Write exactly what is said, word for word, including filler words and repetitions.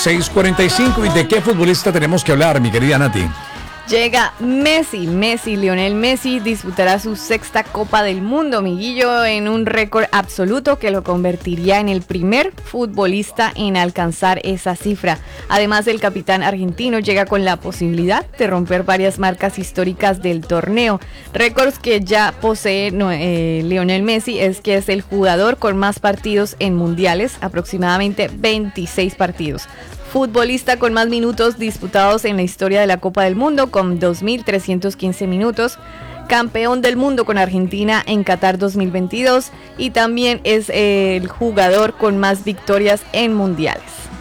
seis cuarenta y cinco. ¿Y de qué futbolista tenemos que hablar, mi querida Nati? Llega Messi, Messi, Lionel Messi disputará su sexta Copa del Mundo, amiguillo, en un récord absoluto que lo convertiría en el primer futbolista en alcanzar esa cifra. Además, el capitán argentino llega con la posibilidad de romper varias marcas históricas del torneo. Récords que ya posee no, eh, Lionel Messi es que es el jugador con más partidos en mundiales, aproximadamente veintiséis partidos. Futbolista con más minutos disputados en la historia de la Copa del Mundo, con dos mil trescientos quince minutos. Campeón del mundo con Argentina en Qatar dos mil veintidós y también es el jugador con más victorias en mundiales.